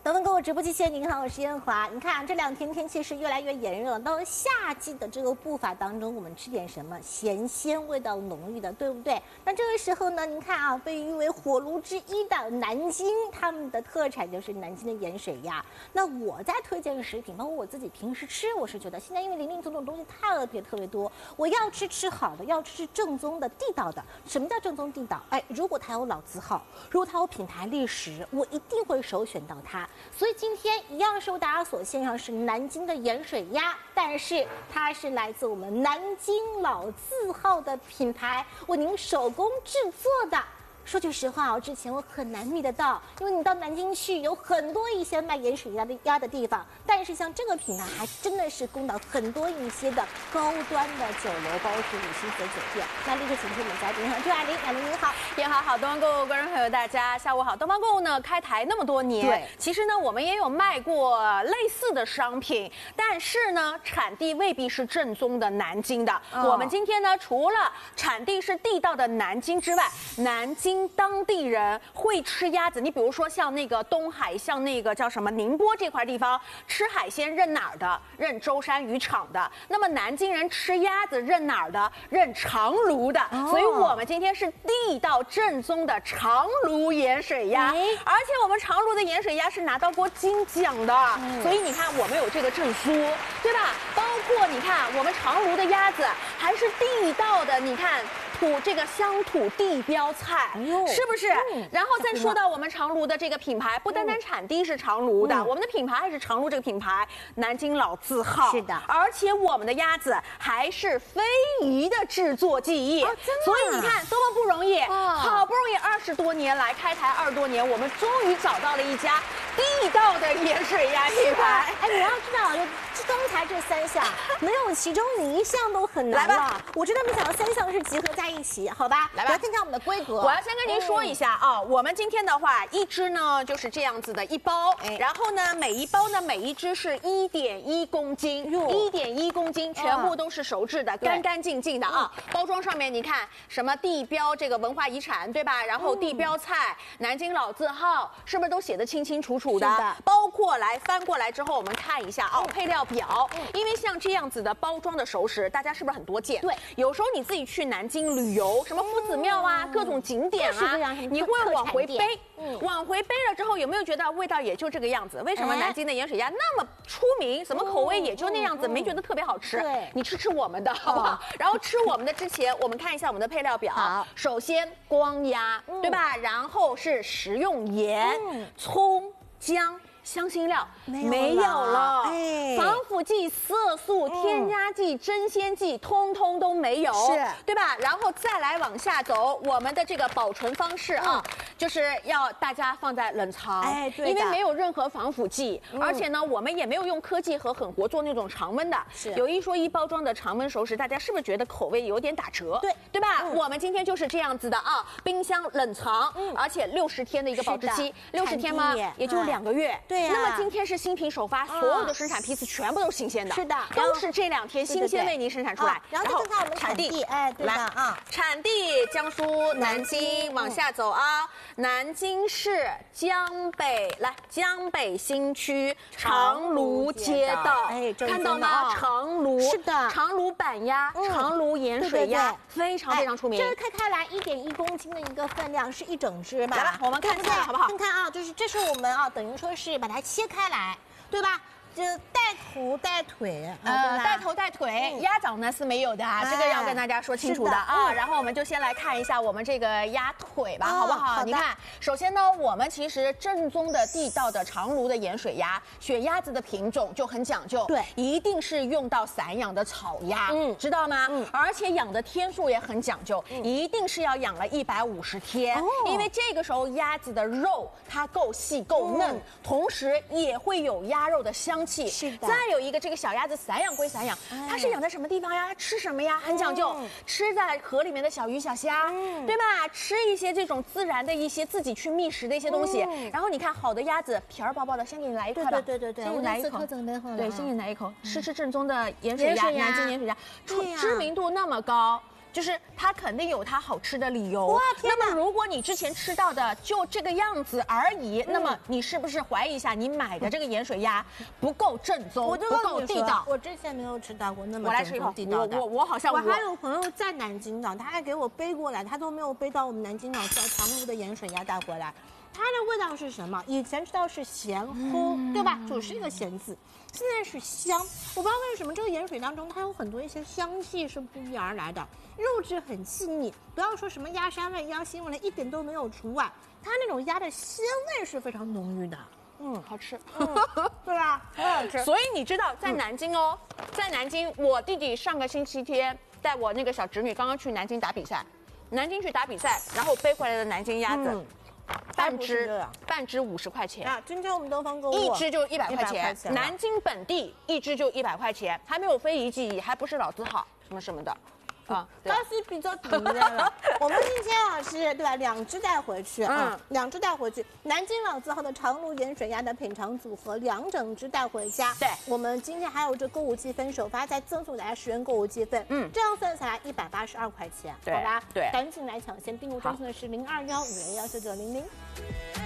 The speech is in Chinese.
德文购物直播机前，您好，我是燕华。你看这2天天气是越来越炎热了，到了夏季的这个步伐当中，我们吃点什么咸鲜味道浓郁的，对不对？那这个时候呢，您看啊，被誉为火炉之一的南京，他们的特产就是南京的盐水鸭。那我在推荐食品，包括我自己平时吃，我是觉得现在因为林林总总东西特别多，我要吃好的，要吃正宗的、地道的。什么叫正宗地道？哎，如果它有老字号，如果它有品牌历史，我一定会首选到它。所以今天一样是为大家所献上是南京的盐水鸭，但是它是来自我们南京老字号的品牌，为您手工制作的。说句实话，之前我很难觅得到，因为你到南京去有很多一些卖盐水鸭的地方，但是像这个品牌还真的是供到很多一些的高端的酒楼，包括5星级酒店。那立刻请出我们嘉宾朱爱玲，爱玲您好， 燕华好，东方购物观众朋友大家下午好。东方购物呢开台那么多年， 对， 其实呢我们也有卖过类似的商品，但是呢产地未必是正宗的南京的。我们今天呢除了产地是地道的南京之外，南京当地人会吃鸭子，你比如说像那个东海，像那个叫什么宁波这块地方，吃海鲜认哪儿的？认舟山渔场的。那么南京人吃鸭子认哪儿的？认长芦的。所以我们今天是地道正宗的长芦盐水鸭，而且我们长芦的盐水鸭是拿到过金奖的，所以你看我们有这个证书，对吧？包括你看我们长芦的鸭子还是地道的，你看。这个乡土地标菜，是不是？然后再说到我们长芦的这个品牌，不单单产地是长芦的，我们的品牌还是长芦这个品牌，南京老字号。 是的， 而且我们的鸭子还是非遗的制作技艺，所以你看多么不容易，好不容易20多年来开台20多年，我们终于找到了一家地道的盐水鸭品牌。 哎，你要知道，就刚才这3项，没有其中1项都很难了。我真的没想到3项是集合在一起，好吧？来吧，看看我们的规格。 我要先跟您说一下啊，我们今天的话，一只呢就是这样子的1包，然后呢每一包呢每一只是1.1公斤，1.1公斤，全部都是熟制的，干干净净的啊。包装上面你看什么地标这个文化遗产对吧？然后地标菜、南京老字号，是不是都写得清清楚楚的？包括来翻过来之后，我们看一下配料表，因为像这样子的包装的熟食，大家是不是很多见？对，有时候你自己去南京旅游，什么夫子庙啊，各种景点啊，你会往回背，往回背了之后，有没有觉得味道也就这个样子？为什么南京的盐水鸭那么出名？什么口味也就那样子，没觉得特别好吃？对，你吃我们的好不好？然后吃我们的之前，我们看一下我们的配料表。首先光鸭，对吧？然后是食用盐、葱、姜。香辛料没有了，防腐剂、色素、添加剂、增鲜剂，通通都没有，对吧？然后再来往下走，我们的这个保存方式啊，就是要大家放在冷藏，因为没有任何防腐剂，而且呢，我们也没有用科技和狠活做那种常温的。有一说一，包装的常温熟食，大家是不是觉得口味有点打折？对吧？我们今天就是这样子的啊，冰箱冷藏，而且60天的一个保质期，60天吗？也就2个月。对。那么今天是新品首发，所有的生产批次全部都是新鲜的，是的，都是这2天新鲜为您生产出来。 然后再看我们产地，哎，对的啊， 产地江苏南京，往下走啊，南京市江北新区长芦街道，哎，看到吗？长芦是的，长芦板鸭、长芦盐水鸭，非常非常出名。 这个开来1.1公斤的一个分量，是一整只吧？ 来吧，我们看一下好不好？ 看看啊，就是这是我们啊，等于说是把它切开来，对吧？就带头带腿， 带头带腿，鸭掌呢是没有的啊，这个要跟大家说清楚的啊。然后我们就先来看一下我们这个鸭腿吧，好不好？你看，首先呢，我们其实正宗的地道的长芦的盐水鸭，选鸭子的品种就很讲究，对，一定是用到散养的草鸭，知道吗？而且养的天数也很讲究，一定是要养了150天，因为这个时候鸭子的肉它够细够嫩，同时也会有鸭肉的香气。是的。再有一个，这个小鸭子散养归散养，它是养在什么地方呀？吃什么呀？很讲究，吃在河里面的小鱼小虾，对吧？吃一些这种自然的一些自己去觅食的一些东西。然后你看，好的鸭子皮儿薄薄的，先给你来一块吧。对，先给你来一口。对，先给你来一口，吃正宗的盐水鸭，南京盐水鸭，知名度那么高。 就是它肯定有它好吃的理由。 哇，天哪！ 那么如果你之前吃到的就这个样子而已，那么你是不是怀疑一下你买的这个盐水鸭不够正宗，不够地道？ 我之前没有吃到过那么正我来吃一口宗地道的。 我好像我还有朋友在南京的，他还给我背过来，他都没有背到我们南京老窖长芦的盐水鸭带回来。它的味道是什么？以前知道是咸齁，对吧？就是一个咸字，现在是香。我不知道为什么这个盐水当中它有很多一些香气是不一而来的，肉质很细腻，不要说什么鸭膻味、鸭腥味，一点都没有除外。它那种鸭的鲜味是非常浓郁的。 好吃， 对吧？很好吃。 所以你知道，在南京哦，在南京，我弟弟上个星期天带我那个小侄女刚刚去南京打比赛，然后背回来的南京鸭子。半只50块钱啊！今天我们东方购物一只就100块钱，南京本地一只就100块钱，还没有非遗记忆，还不是老字号什么的。 倒是比较便宜了。我们今天啊是对吧，2只带回去，2只带回去。南京老字号的长芦盐水鸭的品尝组合，2整只带回家。 对， 我们今天还有这购物积分，首发再赠送大家10元购物积分。这样算下来182块钱，好吧？ 对， 赶紧来抢先，订购专线的是0215119900。